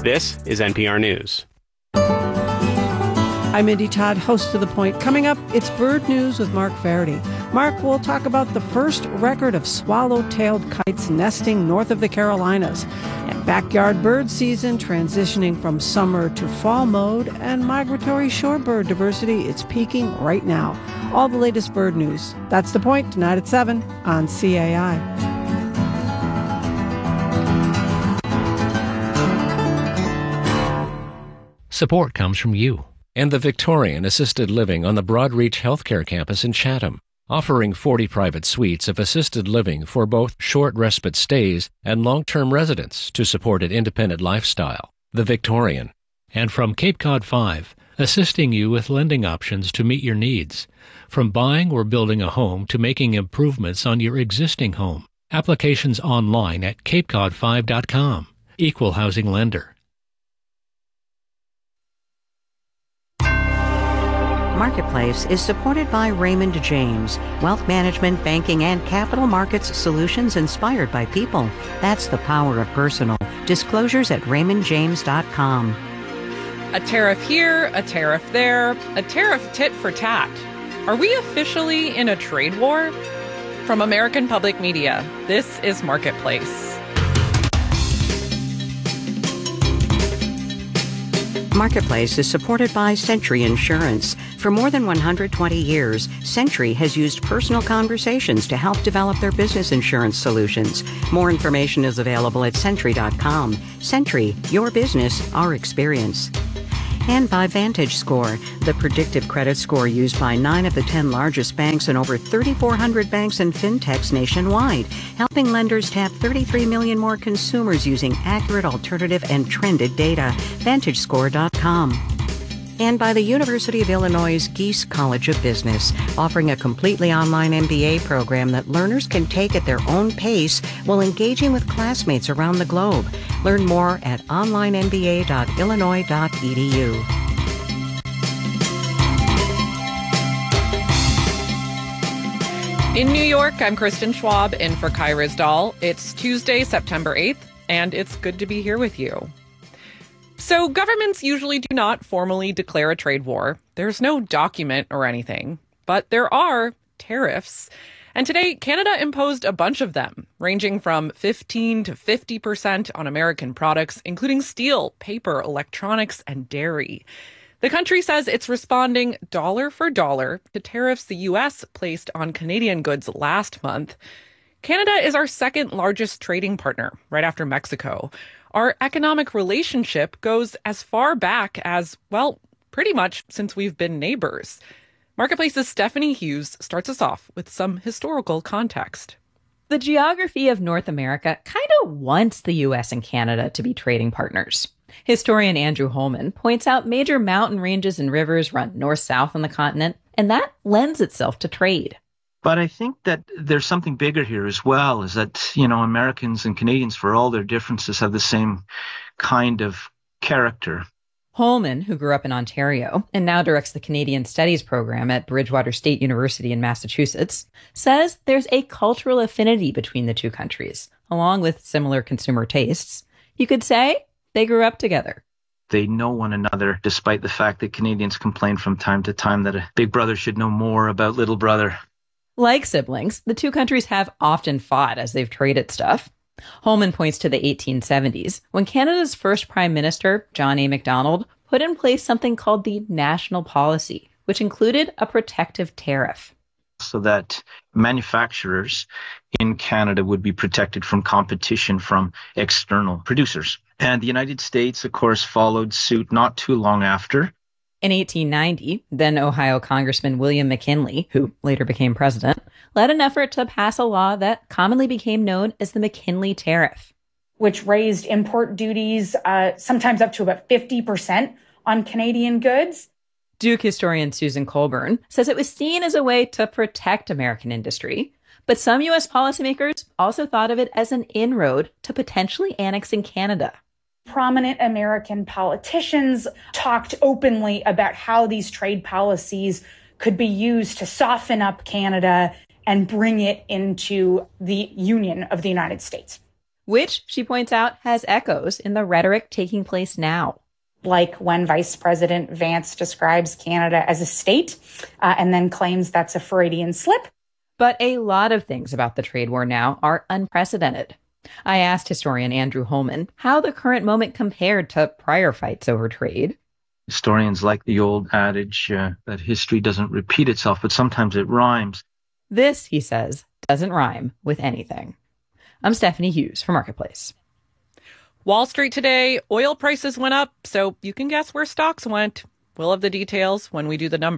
This is NPR News. I'm Mindy Todd, host of The Point. Coming up, it's Bird News with Mark Faraday. Mark will talk about the first record of swallow-tailed kites nesting north of the Carolinas, and backyard bird season transitioning from summer to fall mode, and migratory shorebird diversity, it's peaking right now. All the latest bird news. That's The Point, tonight at 7 on CAI. Support comes from you and the Victorian Assisted Living on the Broadreach Healthcare Campus in Chatham, offering 40 private suites of assisted living for both short respite stays and long-term residents to support an independent lifestyle. The Victorian. And from Cape Cod 5, assisting you with lending options to meet your needs, from buying or building a home to making improvements on your existing home. Applications online at capecod5.com. Equal housing lender. Marketplace is supported by Raymond James, wealth management, banking, and capital markets solutions inspired by people. That's the power of personal. Disclosures at raymondjames.com. A tariff here, a tariff there, a tariff tit for tat. Are we officially in a trade war? From American Public Media, this is Marketplace. Marketplace is supported by Century Insurance. For more than 120 years, Century has used personal conversations to help develop their business insurance solutions. More information is available at Century.com. Century, your business, our experience. And by VantageScore, the predictive credit score used by 9 of the 10 largest banks and over 3,400 banks and fintechs nationwide, helping lenders tap 33 million more consumers using accurate, alternative, and trended data. VantageScore.com. And by the University of Illinois' Geese College of Business, offering a completely online MBA program that learners can take at their own pace while engaging with classmates around the globe. Learn more at onlinemba.illinois.edu. In New York, I'm Kristen Schwab in for Kai Rizdal. It's Tuesday, September 8th, and it's good to be here with you. So governments usually do not formally declare a trade war. There's no document or anything, but there are tariffs. And today, Canada imposed a bunch of them, ranging from 15 to 50% on American products, including steel, paper, electronics, and dairy. The country says it's responding dollar for dollar to tariffs the U.S. placed on Canadian goods last month. Canada is our second largest trading partner, right after Mexico. Our economic relationship goes as far back as, well, pretty much since we've been neighbors. Marketplace's Stephanie Hughes starts us off with some historical context. The geography of North America kind of wants the U.S. and Canada to be trading partners. Historian Andrew Holman points out major mountain ranges and rivers run north-south on the continent, and that lends itself to trade. But I think that there's something bigger here as well, is that, Americans and Canadians, for all their differences, have the same kind of character. Holman, who grew up in Ontario and now directs the Canadian Studies program at Bridgewater State University in Massachusetts, says there's a cultural affinity between the two countries, along with similar consumer tastes. You could say they grew up together. They know one another, despite the fact that Canadians complain from time to time that a big brother should know more about little brother. Like siblings, the two countries have often fought as they've traded stuff. Holman points to the 1870s, when Canada's first Prime Minister, John A. Macdonald, put in place something called the National Policy, which included a protective tariff. So that manufacturers in Canada would be protected from competition from external producers. And the United States, of course, followed suit not too long after. In 1890, then Ohio Congressman William McKinley, who later became president, led an effort to pass a law that commonly became known as the McKinley Tariff, which raised import duties sometimes up to about 50% on Canadian goods. Duke historian Susan Colburn says it was seen as a way to protect American industry, but some U.S. policymakers also thought of it as an inroad to potentially annexing Canada. Prominent American politicians talked openly about how these trade policies could be used to soften up Canada and bring it into the Union of the United States. which, she points out, has echoes in the rhetoric taking place now. Like when Vice President Vance describes Canada as a state and then claims that's a Freudian slip. But a lot of things about the trade war now are unprecedented. I asked historian Andrew Holman how the current moment compared to prior fights over trade. Historians like the old adage that history doesn't repeat itself, but sometimes it rhymes. This, he says, doesn't rhyme with anything. I'm Stephanie Hughes for Marketplace. Wall Street today, oil prices went up, so you can guess where stocks went. We'll have the details when we do the numbers.